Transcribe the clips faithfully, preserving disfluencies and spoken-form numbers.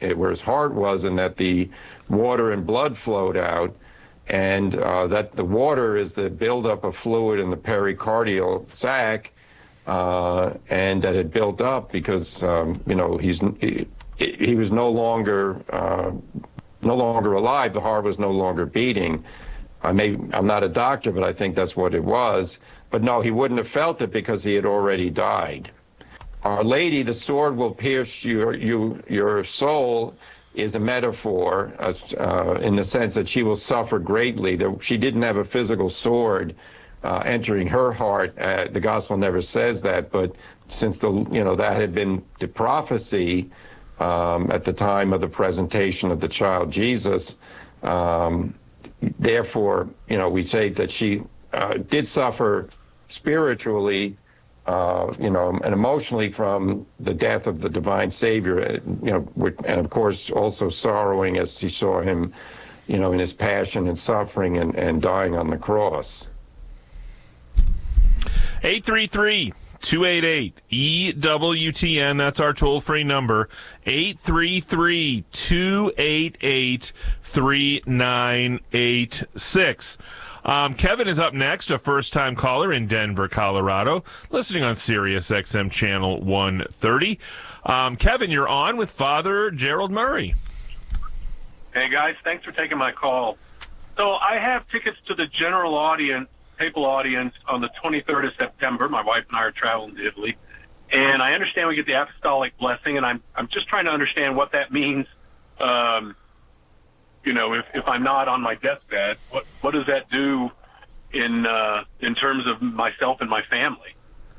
where his heart was, and that the water and blood flowed out, and uh, that the water is the buildup of fluid in the pericardial sac, uh, and that it built up because um, you know he's he, he was no longer uh, no longer alive. The heart was no longer beating. I may I'm not a doctor, but I think that's what it was. But no, he wouldn't have felt it because he had already died. Our Lady, the sword will pierce your you your soul, is a metaphor uh, uh, in the sense that she will suffer greatly. That she didn't have a physical sword uh, entering her heart. Uh, the gospel never says that, but since the you know that had been the prophecy um, at the time of the presentation of the child Jesus, um, therefore you know we say that she uh, did suffer spiritually. Uh, you know, and emotionally from the death of the divine Savior, you know, and of course also sorrowing as she saw him, you know, in his passion and suffering and, and dying on the cross. eight three three, two eight eight, E W T N, that's our toll-free number, eight three three, two eight eight, three nine eight six. Um, Kevin is up next, a first-time caller in Denver, Colorado, listening on Sirius X M Channel one thirty. Um, Kevin, you're on with Father Gerald Murray. Hey, guys, thanks for taking my call. So I have tickets to the general audience, papal audience, on the twenty-third of September. My wife and I are traveling to Italy. And I understand we get the apostolic blessing, and I'm I'm just trying to understand what that means. Um You know, if, if I'm not on my deathbed, what what does that do in uh, in terms of myself and my family?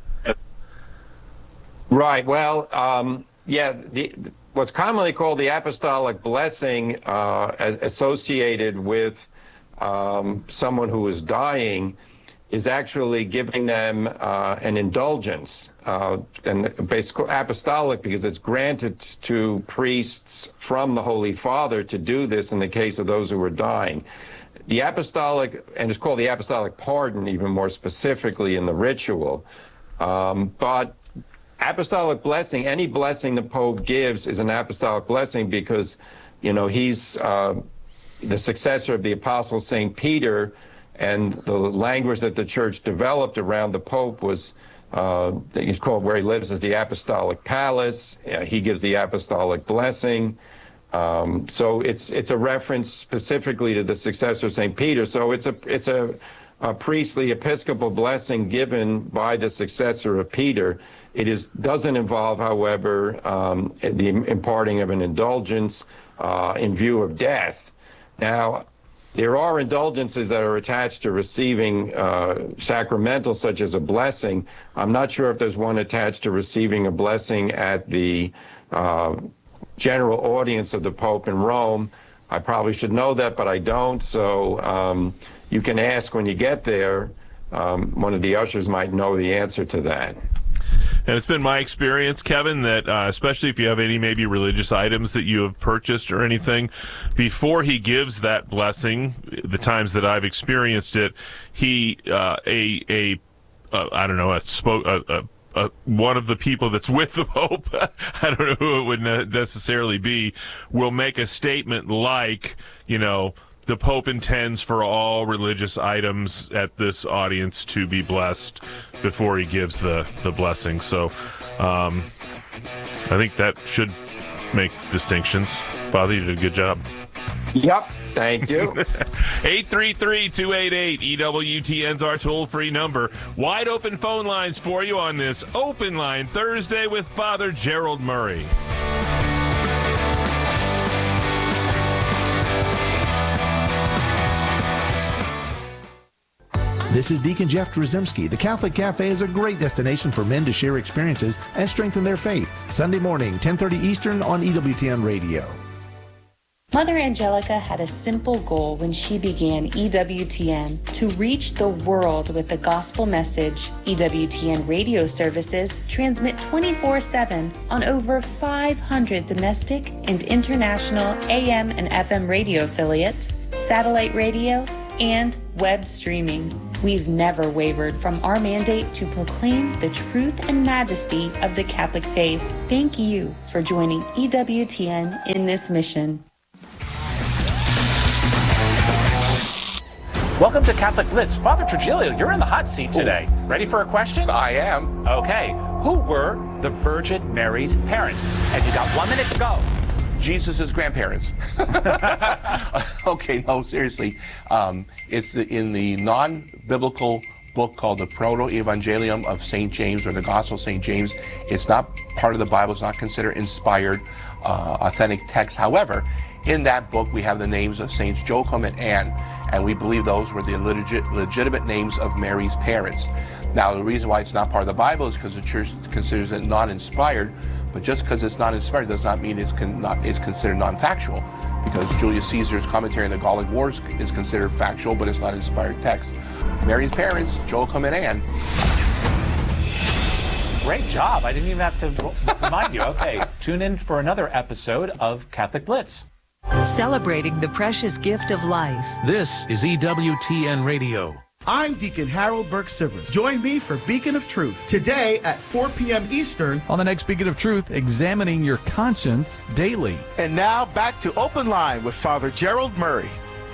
Right. Well, um, yeah. The, what's commonly called the apostolic blessing, uh, associated with um, someone who is dying, is actually giving them uh, an indulgence, uh, and basically apostolic because it's granted to priests from the Holy Father to do this in the case of those who are dying. The apostolic, and it's called the apostolic pardon even more specifically in the ritual, um, but apostolic blessing, any blessing the Pope gives is an apostolic blessing because, you know, he's uh, the successor of the Apostle Saint Peter. And the language that the church developed around the Pope was, uh, he's called where he lives is the Apostolic Palace. Uh, he gives the apostolic blessing. Um, so it's it's a reference specifically to the successor of Saint Peter. So it's a it's a, a priestly episcopal blessing given by the successor of Peter. It is doesn't involve, however, um, the imparting of an indulgence uh, in view of death. Now, there are indulgences that are attached to receiving uh, sacramental, such as a blessing. I'm not sure if there's one attached to receiving a blessing at the uh, general audience of the Pope in Rome. I probably should know that, but I don't. So um, you can ask when you get there. Um, one of the ushers might know the answer to that. And it's been my experience, Kevin, that uh, especially if you have any maybe religious items that you have purchased or anything, before he gives that blessing, the times that I've experienced it, he uh, a a uh, I don't know a spoke a, a, a one of the people that's with the Pope, I don't know who it would necessarily be, will make a statement like, you know, the Pope intends for all religious items at this audience to be blessed before he gives the, the blessing. So um, I think that should make distinctions. Father, you did a good job. Yep. Thank you. eight three three, two eight eight, E W T N's our toll-free number. Wide open phone lines for you on this Open Line Thursday with Father Gerald Murray. This is Deacon Jeff Drzymski. The Catholic Cafe is a great destination for men to share experiences and strengthen their faith. Sunday morning, ten thirty Eastern on E W T N Radio. Mother Angelica had a simple goal when she began E W T N, to reach the world with the gospel message. E W T N radio services transmit twenty-four seven on over five hundred domestic and international A M and F M radio affiliates, satellite radio, and web streaming. We've never wavered from our mandate to proclaim the truth and majesty of the Catholic faith. Thank you for joining E W T N in this mission. Welcome to Catholic Blitz. Father Trujillo, you're in the hot seat today. Ooh. Ready for a question? I am. Okay. Who were the Virgin Mary's parents? And you got one minute to go. Jesus' grandparents. Okay, no, seriously. Um, it's the, in the non-biblical book called the Proto-Evangelium of Saint James, or the Gospel of Saint James. It's not part of the Bible. It's not considered inspired, uh, authentic text. However, in that book, we have the names of Saints Joachim and Anne, and we believe those were the legit, legitimate names of Mary's parents. Now, the reason why it's not part of the Bible is because the Church considers it non-inspired, but just because it's not inspired does not mean it's, con not, it's considered non-factual, because Julius Caesar's commentary on the Gallic Wars is considered factual, but it's not inspired text. Mary's parents, Joachim and Anne. Great job. I didn't even have to remind you. Okay, tune in for another episode of Catholic Blitz. Celebrating the precious gift of life. This is E W T N Radio. I'm Deacon Harold Burke-Sivers. Join me for Beacon of Truth today at four p m Eastern. On the next Beacon of Truth, examining your conscience daily. And now back to Open Line with Father Gerald Murray.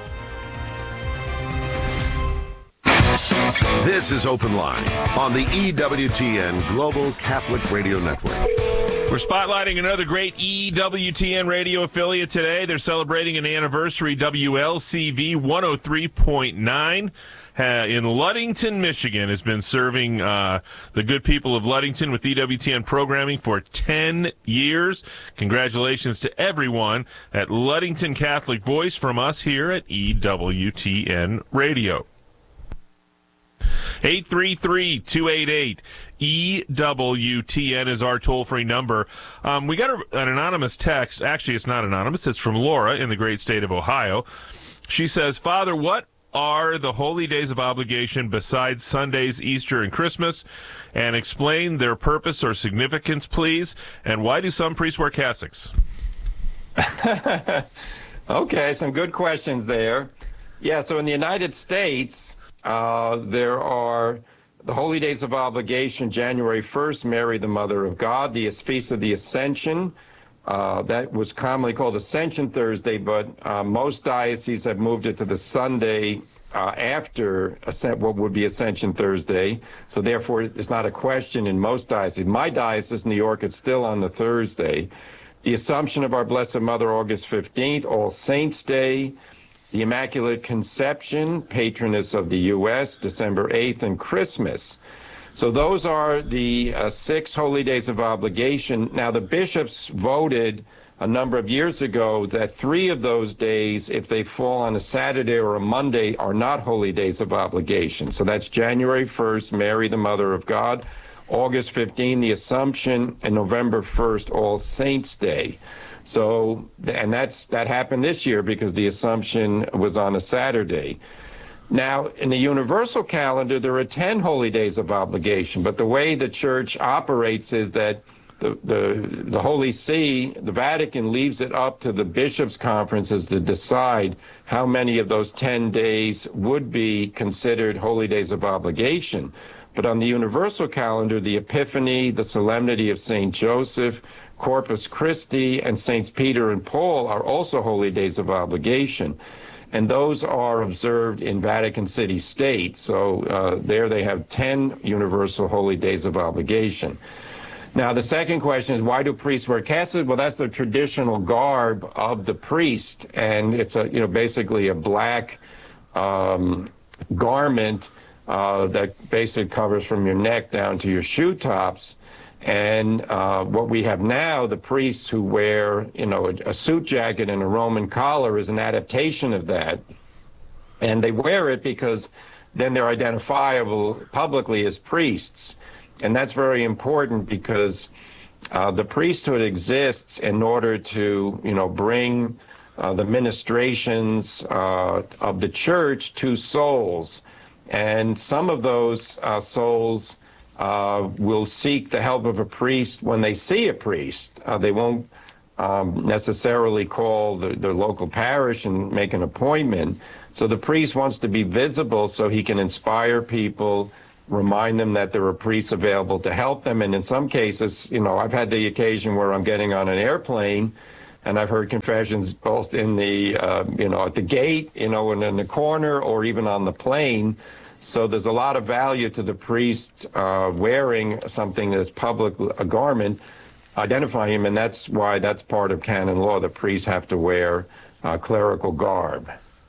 This is Open Line on the E W T N Global Catholic Radio Network. We're spotlighting another great E W T N radio affiliate today. They're celebrating an anniversary. W L C V one oh three point nine uh, in Ludington, Michigan, has been serving uh, the good people of Ludington with E W T N programming for ten years. Congratulations to everyone at Ludington Catholic Voice from us here at E W T N Radio. eight three three, two eight eight, E W T N is our toll-free number. Um, we got a, an anonymous text. Actually, it's not anonymous. It's from Laura in the great state of Ohio. She says, Father, what are the holy days of obligation besides Sundays, Easter, and Christmas? And explain their purpose or significance, please. And why do some priests wear cassocks? Okay, some good questions there. Yeah, so in the United States, Uh, there are the Holy Days of Obligation, January first, Mary, the Mother of God, the Feast of the Ascension. Uh, that was commonly called Ascension Thursday, but uh, most dioceses have moved it to the Sunday uh, after what would be Ascension Thursday. So therefore, it's not a question in most dioceses. My diocese, New York, it's still on the Thursday. The Assumption of our Blessed Mother, August fifteenth, All Saints Day. The Immaculate Conception, patroness of the U S, December eighth, and Christmas. So those are the uh, six holy days of obligation. Now, the bishops voted a number of years ago that three of those days, if they fall on a Saturday or a Monday, are not holy days of obligation. So that's January first, Mary, the Mother of God, August fifteenth, the Assumption, and November first, All Saints Day. So, and that's that happened this year because the Assumption was on a Saturday. Now, in the universal calendar, there are ten holy days of obligation, but the way the Church operates is that the, the, the Holy See, the Vatican, leaves it up to the bishops' conferences to decide how many of those ten days would be considered holy days of obligation. But on the universal calendar, the Epiphany, the Solemnity of Saint Joseph, Corpus Christi, and Saints Peter and Paul are also holy days of obligation. And those are observed in Vatican City State. So uh, there they have ten universal holy days of obligation. Now, the second question is, why do priests wear cassocks? Well, that's the traditional garb of the priest. And it's a, you know, basically a black um, garment uh, that basically covers from your neck down to your shoe tops. And uh, what we have now, the priests who wear, you know, a, a suit jacket and a Roman collar is an adaptation of that. And they wear it because then they're identifiable publicly as priests. And that's very important because uh, the priesthood exists in order to, you know, bring uh, the ministrations uh, of the church to souls. And some of those uh, souls Uh, will seek the help of a priest when they see a priest. Uh, they won't um, necessarily call the, the local parish and make an appointment. So the priest wants to be visible so he can inspire people, remind them that there are priests available to help them. And in some cases, you know, I've had the occasion where I'm getting on an airplane and I've heard confessions both in the, uh, you know, at the gate, you know, and in the corner, or even on the plane. So there's a lot of value to the priests uh, wearing something that's public, a garment, identifying him, and that's why that's part of canon law. The priests have to wear uh, clerical garb.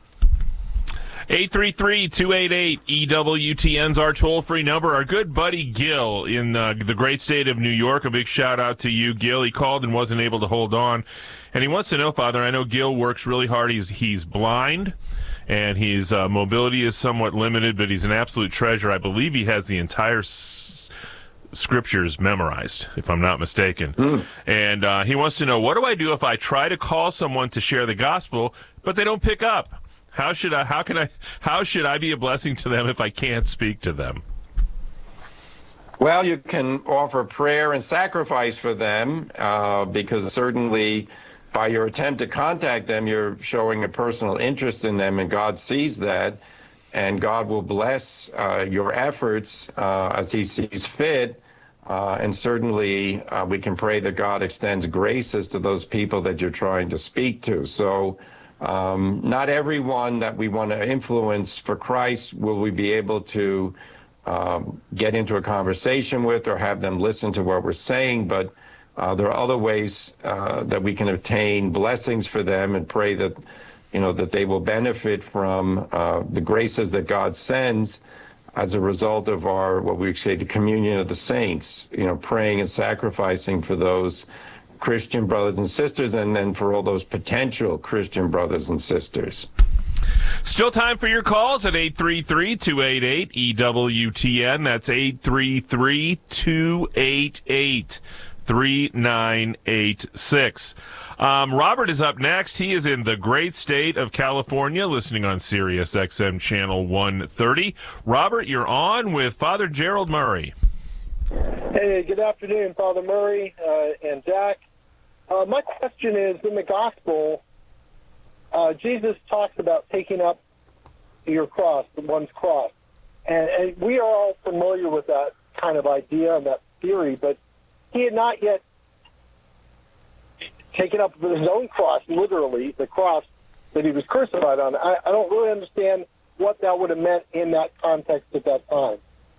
eight three three, two eight eight, E W T N's our toll-free number. Our good buddy Gil in uh, the great state of New York, a big shout-out to you, Gil. He called and wasn't able to hold on. And he wants to know, Father, I know Gil works really hard. He's, he's blind, and his uh, mobility is somewhat limited, but he's an absolute treasure. I believe he has the entire s- scriptures memorized, if I'm not mistaken. Mm. And uh, he wants to know, what do I do if I try to call someone to share the gospel, but they don't pick up? How should I, how can I, how should I be a blessing to them if I can't speak to them? Well, you can offer prayer and sacrifice for them, uh, because certainly by your attempt to contact them, you're showing a personal interest in them, and God sees that, and God will bless uh, your efforts uh, as he sees fit. Uh, and certainly uh, we can pray that God extends graces to those people that you're trying to speak to. So Um, not everyone that we want to influence for Christ will we be able to um, get into a conversation with or have them listen to what we're saying, but uh, there are other ways uh, that we can obtain blessings for them and pray that, you know, that they will benefit from uh, the graces that God sends as a result of our, what we say, the communion of the saints, you know, praying and sacrificing for those Christian brothers and sisters, and then for all those potential Christian brothers and sisters. Still time for your calls at eight three three, two eight eight, E W T N. That's eight three three, two eight eight, three nine eight six. Um, Robert is up next. He is in the great state of California, listening on Sirius X M Channel one thirty. Robert, you're on with Father Gerald Murray. Hey, good afternoon, Father Murray uh, and Jack. Uh, my question is, in the gospel, uh, Jesus talks about taking up your cross, one's cross. And, and we are all familiar with that kind of idea and that theory, but he had not yet taken up his own cross, literally, the cross that he was crucified on. I, I don't really understand what that would have meant in that context at that time.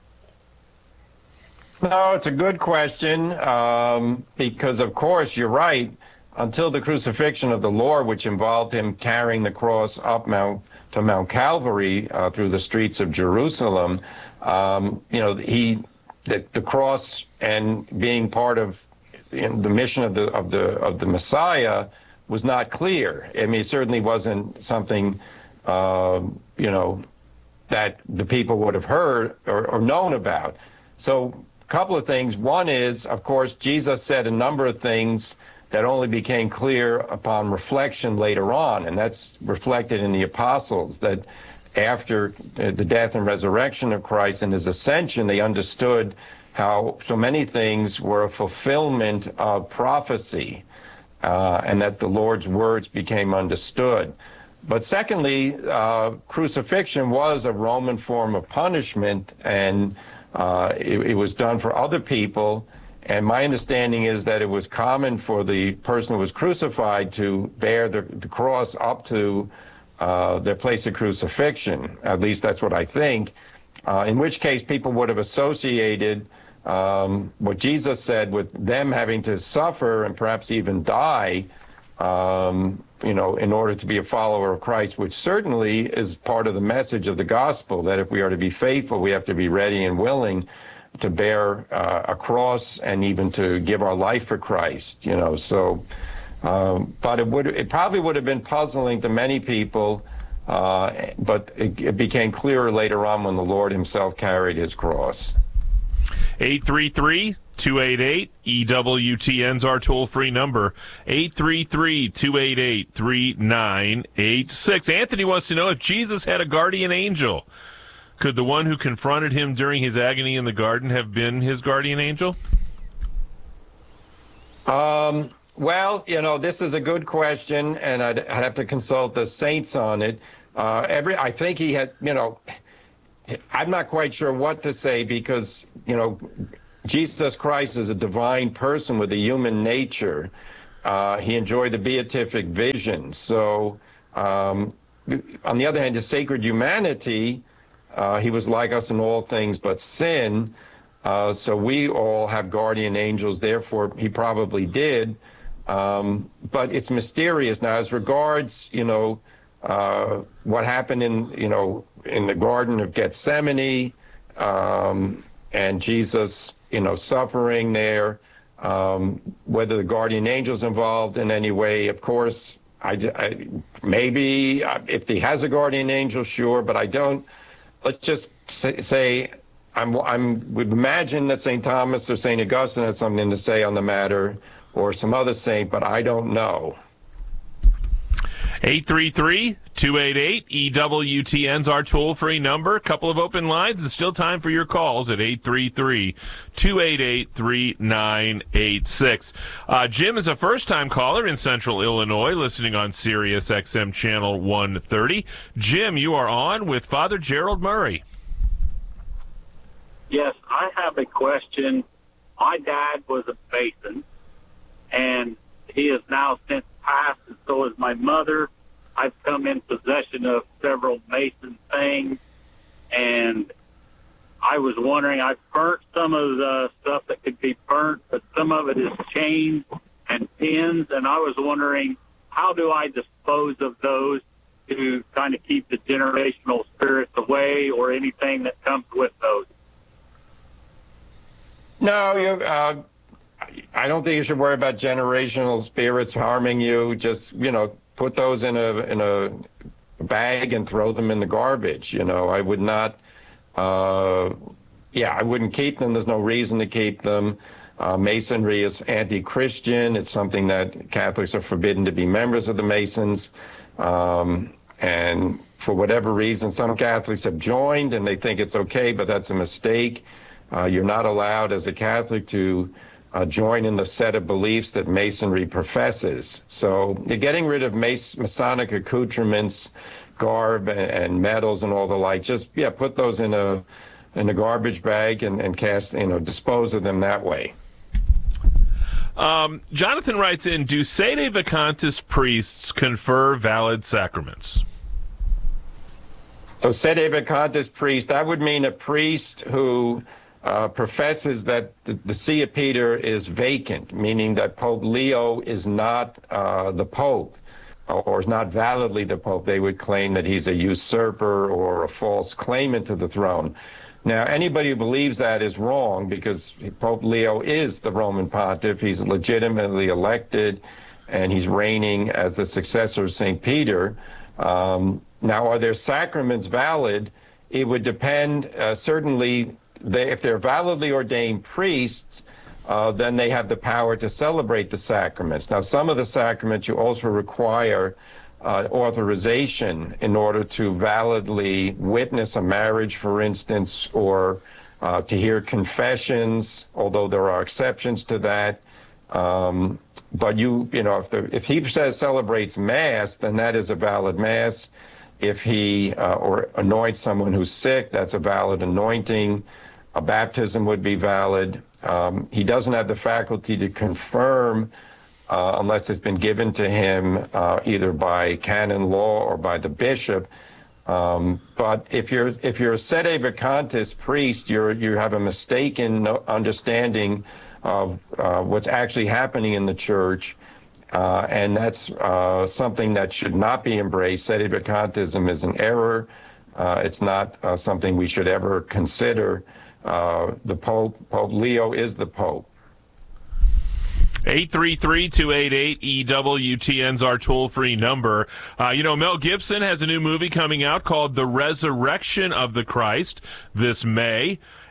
No, it's a good question, um, because, of course, you're right. Until the crucifixion of the Lord, which involved him carrying the cross up Mount to Mount Calvary uh, through the streets of Jerusalem, um, you know, he the, the cross and being part of you know, the mission of the of the of the Messiah was not clear. I mean, it certainly wasn't something, uh, you know, that the people would have heard or, or known about. So. Couple of things. One is, of course, Jesus said a number of things that only became clear upon reflection later on, and that's reflected in the apostles, that after the death and resurrection of Christ and his ascension, they understood how so many things were a fulfillment of prophecy, uh, and that the Lord's words became understood. But secondly, uh, crucifixion was a Roman form of punishment, and Uh, it, it was done for other people, and my understanding is that it was common for the person who was crucified to bear the, the cross up to uh, their place of crucifixion. At least that's what I think. Uh, in which case, people would have associated um, what Jesus said with them having to suffer and perhaps even die, um, you know, in order to be a follower of Christ, which certainly is part of the message of the gospel, that if we are to be faithful, we have to be ready and willing to bear uh, a cross and even to give our life for Christ, you know. So, um, but it would, it probably would have been puzzling to many people, uh, but it, it became clearer later on when the Lord himself carried his cross. eight three three, two eight eight, E W T N's our toll-free number, eight three three, two eight eight, three nine eight six. Anthony wants to know, if Jesus had a guardian angel, could the one who confronted him during his agony in the garden have been his guardian angel? Um, Well, you know, this is a good question, and I'd, I'd have to consult the saints on it. Uh, every, I think he had, you know, I'm not quite sure what to say because, you know, Jesus Christ is a divine person with a human nature. Uh, he enjoyed the beatific vision. So, um, on the other hand, his sacred humanity, uh, he was like us in all things but sin. Uh, so we all have guardian angels. Therefore, he probably did. Um, but it's mysterious. Now, as regards, you know, uh, what happened in, you know, in the Garden of Gethsemane, um, and Jesus, you know, suffering there, um, whether the guardian angel's involved in any way, of course, I, I, maybe if he has a guardian angel, sure, but I don't. Let's just say, say I'm, I'm would imagine that Saint Thomas or Saint Augustine has something to say on the matter, or some other saint, but I don't know. eight three three, two eight eight, E W T N's our toll-free number. A couple of open lines. There's still time for your calls at eight three three, two eight eight, three nine eight six. Uh, Jim is a first-time caller in Central Illinois, listening on Sirius X M Channel one thirty. Jim, you are on with Father Gerald Murray. Yes, I have a question. My dad was a Mason, and he is now since passed, and so is my mother. I've come in possession of several Mason things, and I was wondering, I've burnt some of the stuff that could be burnt, but some of it is chains and pins, and I was wondering, how do I dispose of those to kind of keep the generational spirits away or anything that comes with those? No, you uh, I don't think you should worry about generational spirits harming you. Just, you know, put those in a in a bag and throw them in the garbage. You know, I would not, uh, yeah, I wouldn't keep them. There's no reason to keep them. Uh, Masonry is anti-Christian. It's something that Catholics are forbidden to be members of the Masons. Um, and for whatever reason, some Catholics have joined and they think it's okay, but that's a mistake. Uh, you're not allowed as a Catholic to uh, join in the set of beliefs that Masonry professes. So you're getting rid of Mas- Masonic accoutrements, garb, and, and medals and all the like. Just, yeah, put those in a in a garbage bag and, and cast, you know, dispose of them that way. Um, Jonathan writes in, do Sede Vacantis priests confer valid sacraments? So Sede Vacantis priest, that would mean a priest who uh, professes that the, the See of Peter is vacant, meaning that Pope Leo is not uh, the Pope, or is not validly the Pope. They would claim that he's a usurper or a false claimant to the throne. Now, anybody who believes that is wrong, because Pope Leo is the Roman pontiff. He's legitimately elected, and he's reigning as the successor of Saint Peter. Um, now, are their sacraments valid? It would depend. Uh, certainly, they, if they're validly ordained priests, uh, then they have the power to celebrate the sacraments. Now, some of the sacraments you also require Uh, authorization in order to validly witness a marriage, for instance, or uh, to hear confessions, although there are exceptions to that. Um, but you, you know, if, the, if he says celebrates Mass, then that is a valid Mass. If he uh, or anoints someone who's sick, that's a valid anointing. A baptism would be valid. Um, he doesn't have the faculty to confirm Uh, unless it's been given to him uh, either by canon law or by the bishop. Um, but if you're if you're a Sede Vacantis priest, you're you have a mistaken understanding of uh, what's actually happening in the church, uh, and that's uh, something that should not be embraced. Sede Vacantism is an error. Uh, it's not uh, something we should ever consider. Uh, the Pope, Pope Leo, is the Pope. eight three three, two eight eight, E W T N's our toll-free number. Uh, you know, Mel Gibson has a new movie coming out called The Resurrection of the Christ this May.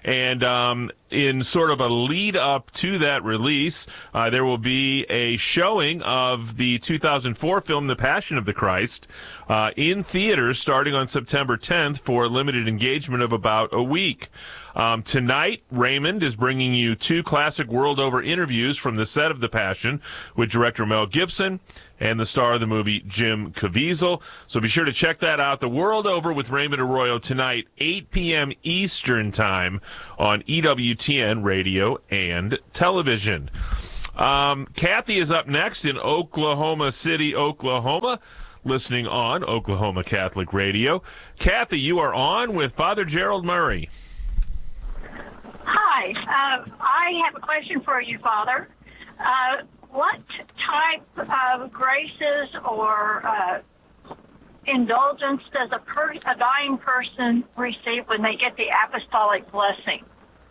And um, in sort of a lead up to that release, uh, there will be a showing of the two thousand four film The Passion of the Christ uh, in theaters starting on September tenth for a limited engagement of about a week. Um, tonight, Raymond is bringing you two classic world-over interviews from the set of The Passion with director Mel Gibson and the star of the movie, Jim Caviezel. So be sure to check that out. The World Over with Raymond Arroyo tonight, eight p.m. Eastern Time on E W T N Radio and Television. Um, Kathy is up next in Oklahoma City, Oklahoma, listening on Oklahoma Catholic Radio. Kathy, you are on with Father Gerald Murray. Hi, uh, I have a question for you, Father. Uh, what type of graces or uh, indulgence does a, per- a dying person receive when they get the apostolic blessing?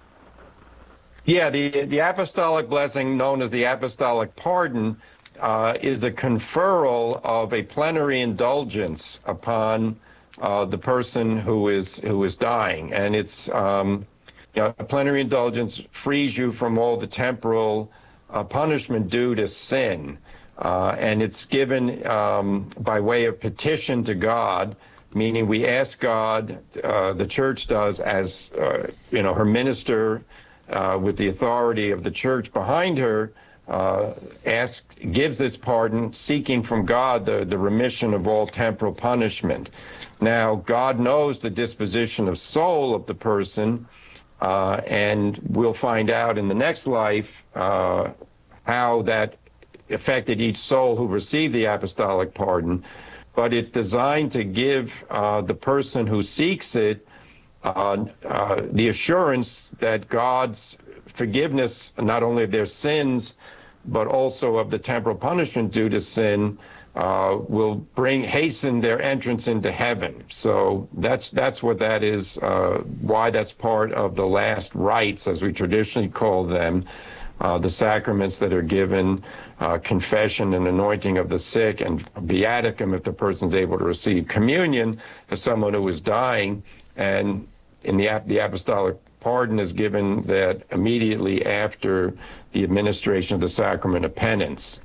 Yeah, the, the apostolic blessing, known as the apostolic pardon, uh, is the conferral of a plenary indulgence upon uh, the person who is who is dying, and it's um, you know, a plenary indulgence frees you from all the temporal uh, punishment due to sin. Uh, and it's given um, by way of petition to God, meaning we ask God, uh, the church does, as uh, you know, her minister uh, with the authority of the church behind her, uh, ask, gives this pardon, seeking from God the, the remission of all temporal punishment. Now, God knows the disposition of soul of the person, Uh, and we'll find out in the next life uh, how that affected each soul who received the apostolic pardon. But it's designed to give uh, the person who seeks it uh, uh, the assurance that God's forgiveness, not only of their sins, but also of the temporal punishment due to sin, Uh, will bring hasten their entrance into heaven. So that's that's what that is. Uh, why that's part of the last rites, as we traditionally call them, uh, the sacraments that are given, uh, confession and anointing of the sick, and viaticum if the person's able to receive communion as someone who is dying, and in the the apostolic pardon is given that immediately after the administration of the sacrament of penance.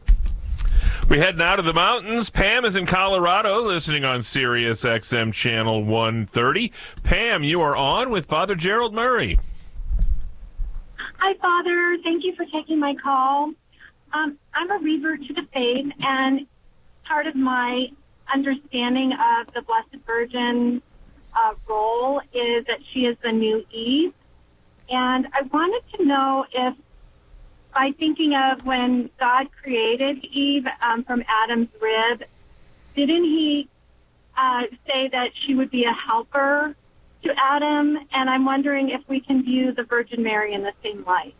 We head now to the mountains. Pam is in Colorado, listening on Sirius X M Channel one thirty. Pam, you are on with Father Gerald Murray. Hi, Father. Thank you for taking my call. Um, I'm a revert to the faith, and part of my understanding of the Blessed Virgin uh, role is that she is the new Eve. And I wanted to know if, by thinking of when God created Eve um, from Adam's rib, didn't he uh, say that she would be a helper to Adam? And I'm wondering if we can view the Virgin Mary in the same light.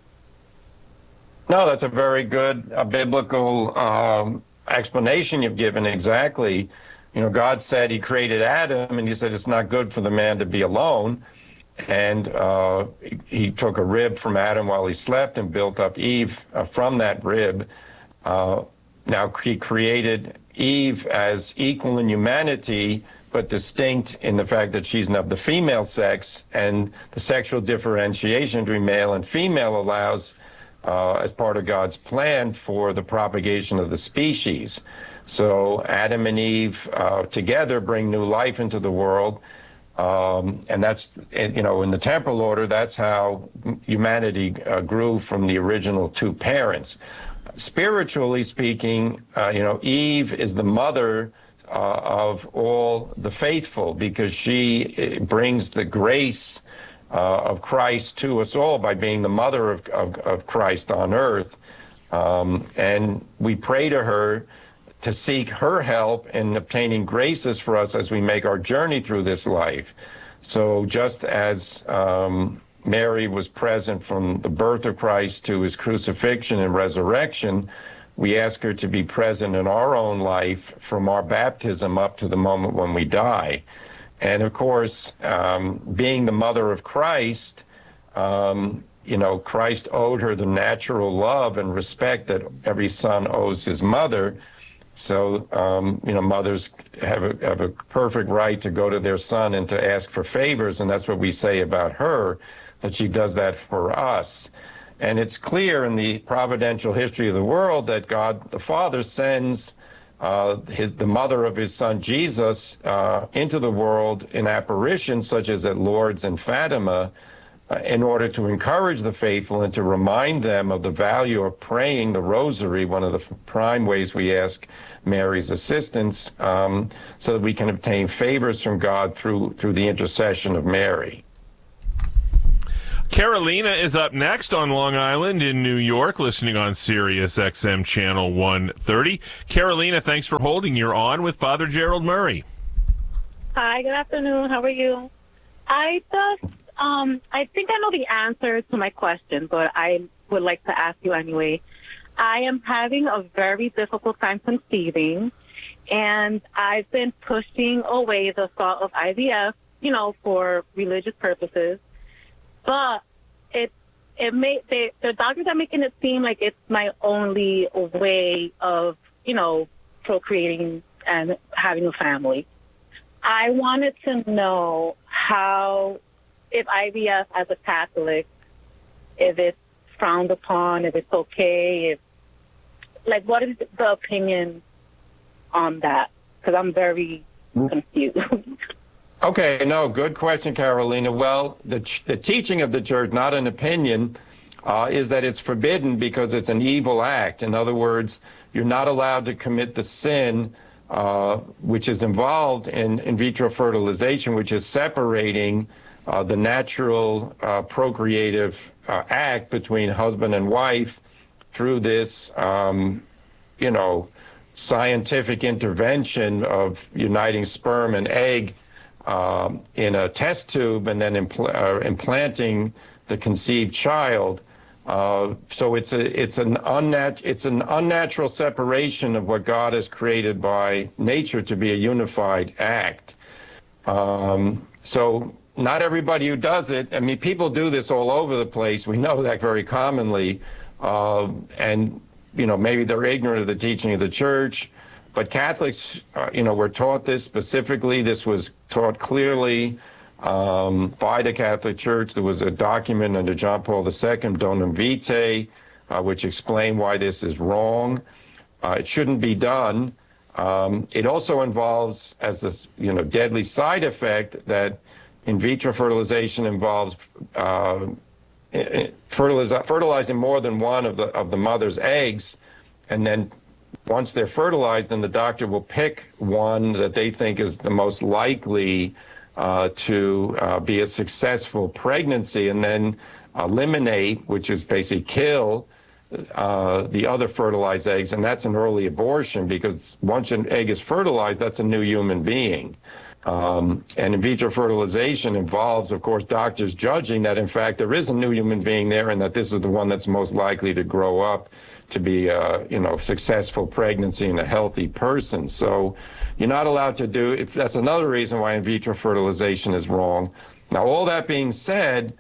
No, that's a very good uh, biblical um, explanation you've given exactly. You know, God said he created Adam, and he said it's not good for the man to be alone. And uh, he took a rib from Adam while he slept and built up Eve uh, from that rib. Uh, now he created Eve as equal in humanity, but distinct in the fact that she's of the female sex, and the sexual differentiation between male and female allows, uh, as part of God's plan, for the propagation of the species. So Adam and Eve uh, together bring new life into the world. Um, and that's, you know, in the temporal order, that's how humanity uh, grew from the original two parents. Spiritually speaking, uh, you know, Eve is the mother uh, of all the faithful, because she brings the grace uh, of Christ to us all by being the mother of, of, of Christ on earth. Um, and we pray to her to seek her help in obtaining graces for us as we make our journey through this life. So just as um, Mary was present from the birth of Christ to his crucifixion and resurrection, we ask her to be present in our own life from our baptism up to the moment when we die. And of course, um, being the mother of Christ, um, you know, Christ owed her the natural love and respect that every son owes his mother. So, um, you know, mothers have a, have a perfect right to go to their son and to ask for favors, and that's what we say about her, that she does that for us. And it's clear in the providential history of the world that God the Father sends uh, his, the mother of his son Jesus uh, into the world in apparitions such as at Lourdes and Fatima, uh, in order to encourage the faithful and to remind them of the value of praying the rosary, one of the prime ways we ask Mary's assistance, um, so that we can obtain favors from God through through the intercession of Mary. Carolina is up next on Long Island in New York, listening on Sirius X M Channel one thirty. Carolina, thanks for holding. You're on with Father Gerald Murray. Hi, good afternoon. How are you? I just, um, I think I know the answer to my question, but I would like to ask you anyway. I am having a very difficult time conceiving, and I've been pushing away the thought of I V F, you know, for religious purposes. But it it may they, the doctors are making it seem like it's my only way of, you know, procreating and having a family. I wanted to know how, if I V F as a Catholic, if it's frowned upon, if it's okay, if like what is the opinion on that? Because I'm very confused. Okay, no, good question, Carolina. Well, the the teaching of the church, not an opinion, uh, is that it's forbidden because it's an evil act. In other words, you're not allowed to commit the sin uh, which is involved in in vitro fertilization, which is separating uh, the natural uh, procreative uh, act between husband and wife through this, um, you know, scientific intervention of uniting sperm and egg Um, in a test tube and then impl- uh, implanting the conceived child. Uh, so it's a it's an unnat- it's an unnatural separation of what God has created by nature to be a unified act. Um, so not everybody who does it, I mean, people do this all over the place. We know that very commonly. Uh, and, you know, maybe they're ignorant of the teaching of the church. But Catholics, uh, you know, were taught this specifically. This was taught clearly um, by the Catholic Church. There was a document under John Paul the Second, Donum Vitae, uh, which explained why this is wrong. Uh, it shouldn't be done. Um, it also involves, as a you know deadly side effect, that in vitro fertilization involves uh, fertiliz- fertilizing more than one of the of the mother's eggs, and then once they're fertilized, then the doctor will pick one that they think is the most likely uh, to uh, be a successful pregnancy, and then eliminate, which is basically kill, uh, the other fertilized eggs, and that's an early abortion, because once an egg is fertilized, that's a new human being. Um, and in vitro fertilization involves, of course, doctors judging that, in fact, there is a new human being there, and that this is the one that's most likely to grow up to be a, you know, successful pregnancy and a healthy person. So you're not allowed to do, if that's another reason why in vitro fertilization is wrong. Now, all that being said,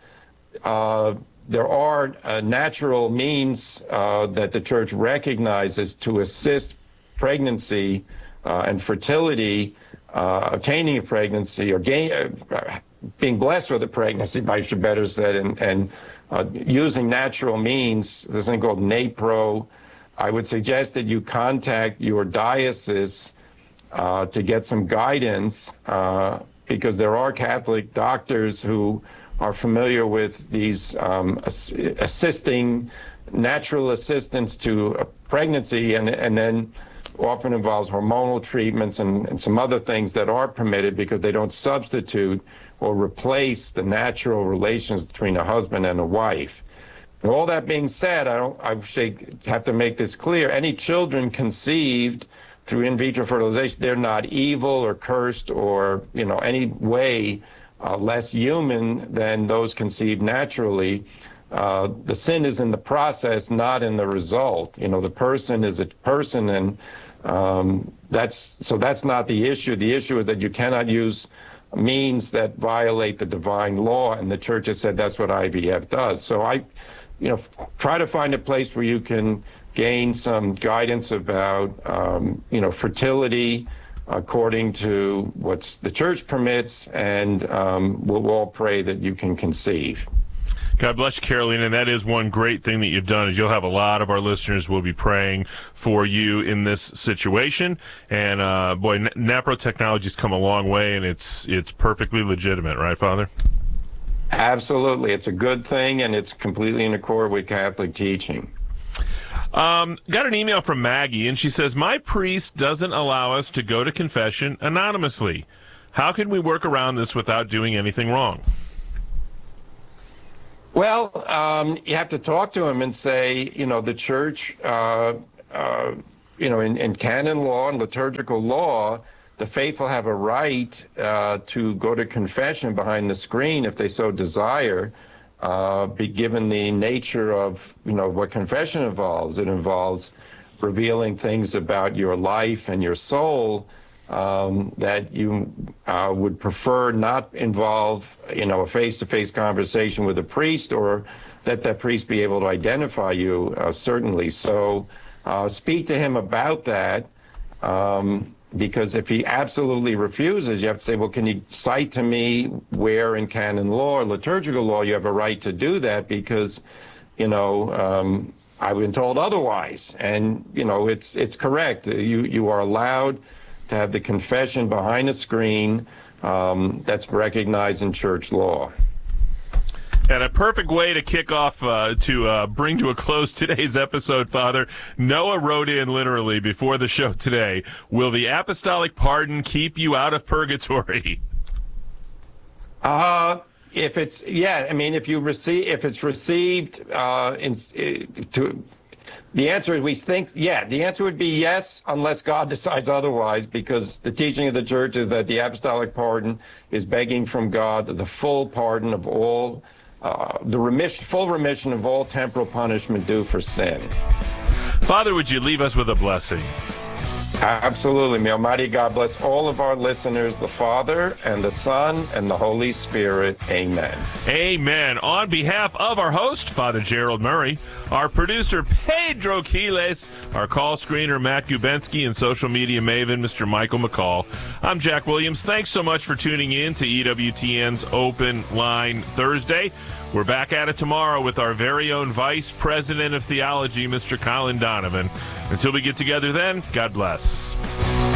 uh, there are uh, natural means uh, that the church recognizes to assist pregnancy uh, and fertility, uh, obtaining a pregnancy or gain, uh, being blessed with a pregnancy, I should better said, and, and uh, using natural means. There's something called NAPRO. I would suggest that you contact your diocese uh, to get some guidance, uh, because there are Catholic doctors who are familiar with these um, ass- assisting, natural assistance to a pregnancy, and, and then often involves hormonal treatments and, and some other things that are permitted because they don't substitute or replace the natural relations between a husband and a wife. And all that being said, I don't, I should have to make this clear. Any children conceived through in vitro fertilization, they're not evil or cursed or, you know, any way uh, less human than those conceived naturally. Uh, the sin is in the process, not in the result. You know, the person is a person, and um, that's so that's not the issue. The issue is that you cannot use means that violate the divine law, and the church has said that's what I V F does. So I, you know, try to find a place where you can gain some guidance about, um, you know, fertility according to what the church permits, and um, we'll all pray that you can conceive. God bless you, Carolina, and that is one great thing that you've done is you'll have a lot of our listeners will be praying for you in this situation. And, uh, boy, N- NAPRO technology's come a long way, and it's it's perfectly legitimate, right, Father? Absolutely. It's a good thing, and it's completely in accord with Catholic teaching. Um, got an email from Maggie, and she says, my priest doesn't allow us to go to confession anonymously. How can we work around this without doing anything wrong? Well, um, you have to talk to him and say, you know, the church, uh, uh, you know, in, in canon law and liturgical law, the faithful have a right uh, to go to confession behind the screen if they so desire, uh, be given the nature of, you know, what confession involves. It involves revealing things about your life and your soul Um, that you uh, would prefer not involve, you know, a face-to-face conversation with a priest, or that that priest be able to identify you, uh, certainly. So uh, speak to him about that, um, because if he absolutely refuses, you have to say, well, can you cite to me where in canon law or liturgical law you have a right to do that, because, you know, um, I've been told otherwise. And, you know, it's it's correct. You, you are allowed to have the confession behind a screen um, that's recognized in church law. And a perfect way to kick off, uh, to uh, bring to a close today's episode, Father. Noah wrote in literally before the show today, will the apostolic pardon keep you out of purgatory? Uh, if it's, yeah, I mean, if you receive, if it's received uh, in, to, the answer is we think, yeah, the answer would be yes, unless God decides otherwise, because the teaching of the church is that the apostolic pardon is begging from God the full pardon of all, uh, the remission, full remission of all temporal punishment due for sin. Father, would you leave us with a blessing? Absolutely. May Almighty God bless all of our listeners, the Father and the Son and the Holy Spirit. Amen. Amen. On behalf of our host, Father Gerald Murray, our producer, Pedro Quiles, our call screener, Matt Gubensky, and social media maven, Mister Michael McCall, I'm Jack Williams. Thanks so much for tuning in to E W T N's Open Line Thursday. We're back at it tomorrow with our very own Vice President of Theology, Mister Colin Donovan. Until we get together then, God bless.